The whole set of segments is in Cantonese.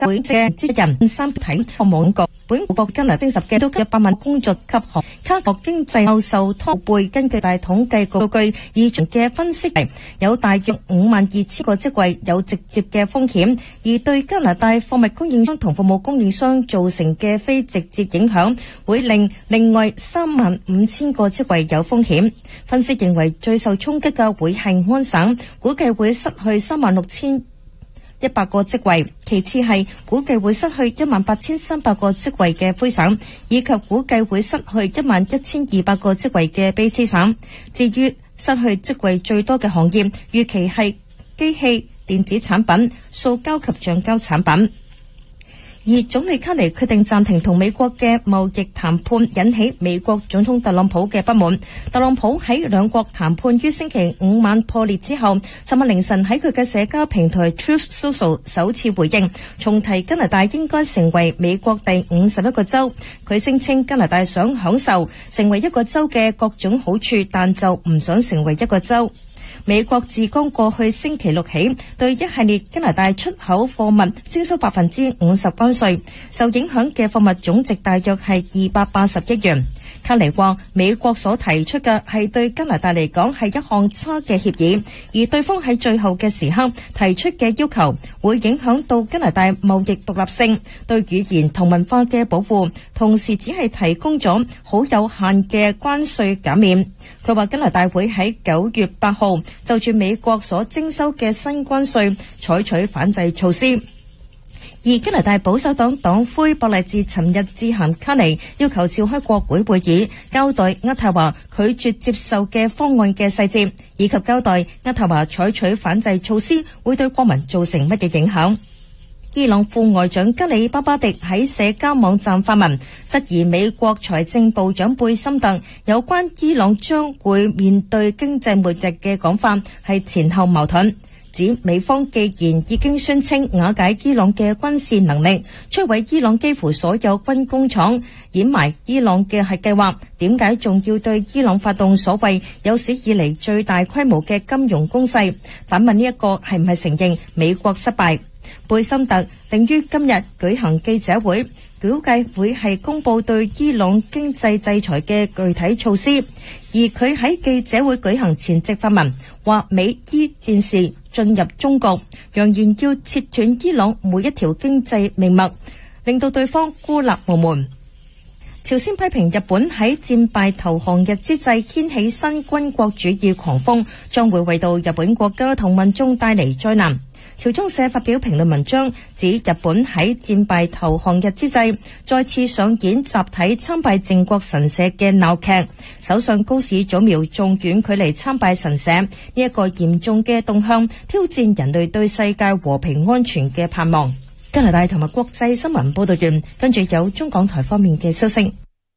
會嘅之人三體項目局。本國加拿大10嘅都有8萬工作及學卡國經濟後受拖背，根據大統計局數據異常嘅分析，有大約52,000個職位有直接嘅風險，而對加拿大貨物供應商同服務供應商造成嘅非直接影響，會令另外35,000個職位有風險。分析認為最受衝擊嘅會係安省，估計會失去36,100個職位，其次係估計會失去18,300個職位嘅魁省，以及估計會失去11,200個職位嘅卑詩省。至於失去職位最多嘅行業，預期係機器、電子產品、塑膠及橡膠產品。而總理卡尼決定暫停同美國嘅貿易談判，引起美國總統特朗普嘅不滿。特朗普喺兩國談判於星期五晚破裂之後，尋日凌晨喺佢嘅社交平台 Truth Social 首次回應，重提加拿大應該成為美國第51個州。佢聲稱加拿大想享受成為一個州嘅各種好處，但就唔想成為一個州。美國自剛過去星期六起，對一系列加拿大出口貨物徵收50%關稅，受影響嘅貨物總值大約係280億元。卡尼話美國所提出嘅係對加拿大嚟講係一項差嘅協議，而對方喺最後嘅時刻提出嘅要求會影響到加拿大貿易獨立性、對語言同文化嘅保護，同時只係提供咗好有限嘅關稅減免。佢話加拿大會喺9月8號就住美國所徵收嘅新關稅採取反制措施。而加拿大保守黨黨魁博勵治尋日致函卡尼，要求召開國會會議，交代渥太華拒絕接受嘅方案嘅細節，以及交代渥太華採取反制措施會對國民造成乜嘢影響。伊朗副外長吉里巴巴迪喺社交網站發文，質疑美國財政部長貝森特有關伊朗將會面對經濟末日嘅講法係前後矛盾，指美方既然已經宣稱瓦解伊朗嘅軍事能力，摧毀伊朗幾乎所有軍工廠，掩埋伊朗嘅核計劃，點解仲要對伊朗發動所謂有史以嚟最大規模嘅金融攻勢？反問呢一個係唔係承認美國失敗？貝森特定於今日舉行記者會，估計會係公布對伊朗經濟制裁嘅具體措施，而佢喺記者會舉行前夕發文，話美伊戰事進入終局，揚言要切斷伊朗每一條經濟命脈，令到對方孤立無門。朝鮮批評日本喺戰敗投降日之際掀起新軍國主義狂風，將會為到日本國家同民眾帶嚟災難。朝中社發表評論文章，指日本喺戰敗投降日之際再次上演集體參拜靖國神社嘅鬧劇，首相高市早苗仲遠距離參拜神社，呢一個嚴重嘅動向挑戰人類對世界和平安全嘅盼望。加拿大同埋國際新聞報道完，跟住有中港台方面嘅消息。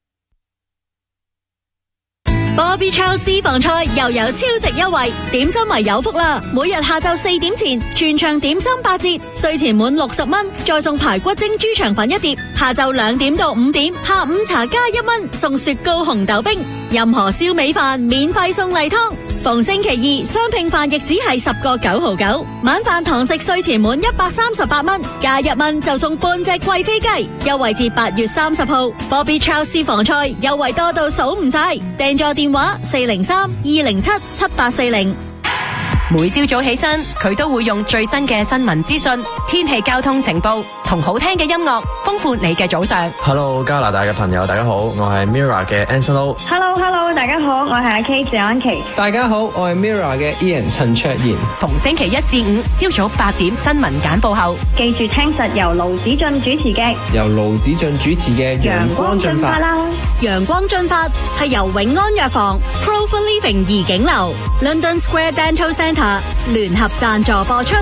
Bobby Chow 私房菜又有超值優惠，點心圍有福啦！每日下晝4點前，全場點心8折，稅前滿60蚊，再送排骨蒸豬腸粉1碟。下晝2點到5點，下午茶加1蚊，送雪糕紅豆冰。任何燒味飯免費送例湯。逢星期二，雙拼飯亦只係10個9毫9。晚飯堂食稅前滿138蚊，加1蚊就送半隻貴妃雞。優惠至8月30號。Bobby Chow 私房菜優惠多到數唔晒，訂座電話403-207-7840。 每朝早起身，佢都會用最新嘅新聞資訊、天氣、交通情報同好聽嘅音樂，豐富你嘅早上。 Hello， 加拿大嘅朋友，大家好，我係 Mirror 嘅 Anson Lo。Hello， 大家好，我係阿 K 謝安琪。 大家好，我係 Mirror 嘅 Ian 陳卓賢。 逢星期1至5朝早8點新聞簡報後， 記住聽實由盧子俊主持嘅陽光進發啦。 陽光進發係由永安藥房、Pro for Living 怡景樓、London Square Dental Centre 聯合贊助播出。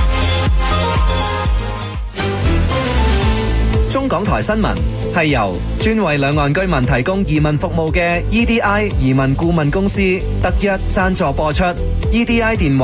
中港台新聞係由專為兩岸居民提供移民服務嘅 EDI 移民顧問公司特約贊助播出。EDI 電話